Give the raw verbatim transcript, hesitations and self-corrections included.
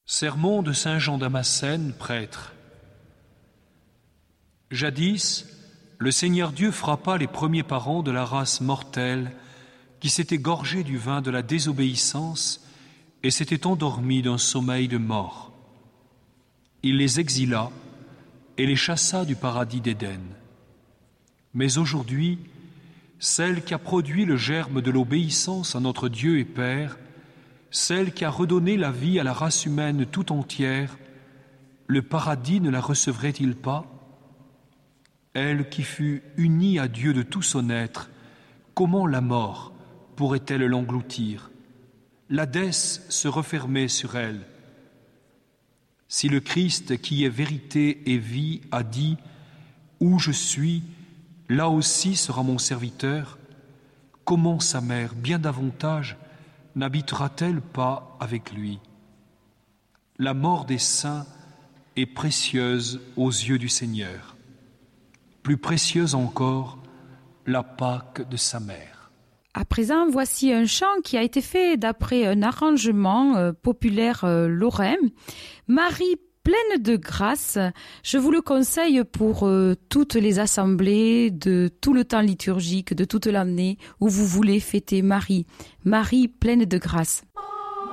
Sermon de saint Jean Damascène, prêtre. Jadis, le Seigneur Dieu frappa les premiers parents de la race mortelle qui s'était gorgée du vin de la désobéissance et s'était endormie d'un sommeil de mort. Il les exila et les chassa du paradis d'Éden. Mais aujourd'hui, celle qui a produit le germe de l'obéissance à notre Dieu et Père, celle qui a redonné la vie à la race humaine tout entière, le paradis ne la recevrait-il pas? Elle qui fut unie à Dieu de tout son être, comment la mort pourrait-elle l'engloutir? L'Hadès se refermait sur elle. Si le Christ, qui est vérité et vie, a dit « Où je suis, là aussi sera mon serviteur », comment sa mère, bien davantage, n'habitera-t-elle pas avec lui? La mort des saints est précieuse aux yeux du Seigneur. Plus précieuse encore, la Pâque de sa mère. À présent, voici un chant qui a été fait d'après un arrangement euh, populaire euh, lorrain. Marie pleine de grâce, je vous le conseille pour euh, toutes les assemblées, de tout le temps liturgique, de toute l'année où vous voulez fêter Marie. Marie pleine de grâce.